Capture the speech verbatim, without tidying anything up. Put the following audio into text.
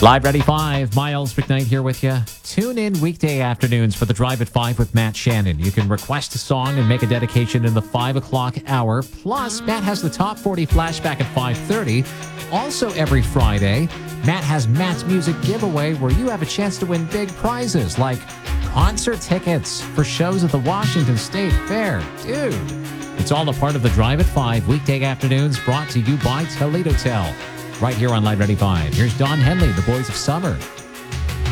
Live Ready five, Miles McKnight here with you. Tune in weekday afternoons for the Drive at five with Matt Shannon. You can request a song and make a dedication in the five o'clock hour. Plus, Matt has the Top forty Flashback at five thirty. Also, every Friday, Matt has Matt's Music Giveaway, where you have a chance to win big prizes like concert tickets for shows at the Washington State Fair. Dude, it's all a part of the Drive at five weekday afternoons, brought to you by Toledo Tel. Right here on Live Ready five. Here's Don Henley, The Boys of Summer.